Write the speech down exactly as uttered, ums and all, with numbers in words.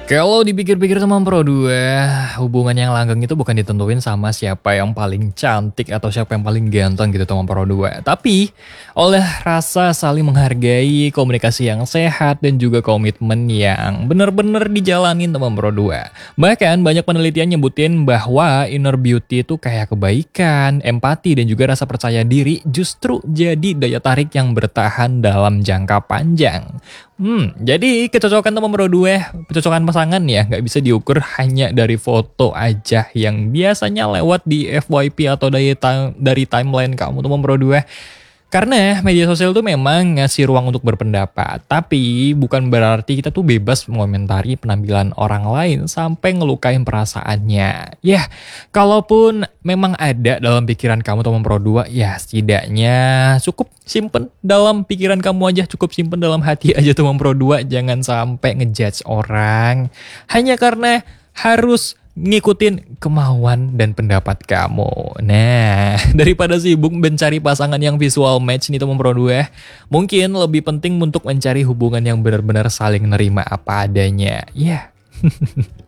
Kalau dipikir-pikir teman Pro dua, hubungan yang langgeng itu bukan ditentuin sama siapa yang paling cantik atau siapa yang paling ganteng gitu teman Pro dua. Tapi oleh rasa saling menghargai, komunikasi yang sehat, dan juga komitmen yang benar-benar dijalanin teman Pro dua. Bahkan banyak penelitian nyebutin bahwa inner beauty itu kayak kebaikan, empati, dan juga rasa percaya diri justru jadi daya tarik yang bertahan dalam jangka panjang. Hmm, jadi kecocokan teman Pro dua, kecocokan pasangan ya nggak bisa diukur hanya dari foto aja yang biasanya lewat di F Y P atau dari, dari timeline kamu teman Pro dua. Karena media sosial tuh memang ngasih ruang untuk berpendapat, tapi bukan berarti kita tuh bebas mengomentari penampilan orang lain sampai ngelukain perasaannya. Ya, kalaupun memang ada dalam pikiran kamu teman Pro dua, ya setidaknya cukup simpen dalam pikiran kamu aja, cukup simpen dalam hati aja teman Pro dua. Jangan sampai ngejudge orang hanya karena harus ngikutin kemauan dan pendapat kamu. Nah, daripada sibuk mencari pasangan yang visual match nih teman Pro dua, mungkin lebih penting untuk mencari hubungan yang benar-benar saling nerima apa adanya. Ya. Yeah.